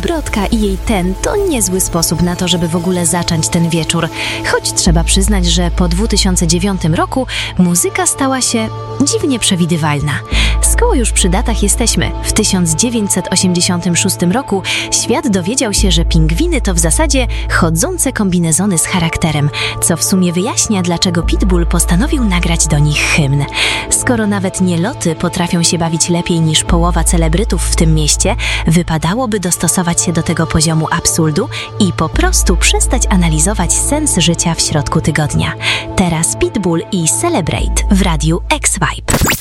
Brodka i jej ten to niezły sposób na to, żeby w ogóle zacząć ten wieczór. Choć trzeba przyznać, że po 2009 roku muzyka stała się dziwnie przewidywalna. Skoro już przy datach jesteśmy, w 1986 roku świat dowiedział się, że pingwiny to w zasadzie chodzące kombinezony z charakterem, co w sumie wyjaśnia, dlaczego Pitbull postanowił nagrać do nich hymn. Skoro nawet nieloty potrafią się bawić lepiej niż połowa celebrytów w tym mieście, wypadałoby dostosować się do tego poziomu absurdu i po prostu przestać analizować sens życia w środku tygodnia. Teraz Pitbull i Celebrate w radiu X-Vibe.